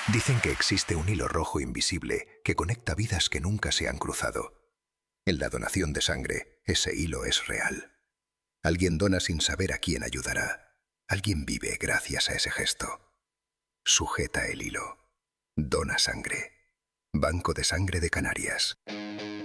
Dicen que existe un hilo rojo invisible que conecta vidas que nunca se han cruzado. En la donación de sangre, ese hilo es real. Alguien dona sin saber a quién ayudará. Alguien vive gracias a ese gesto. Sujeta el hilo. Dona sangre. Banco de Sangre de Canarias.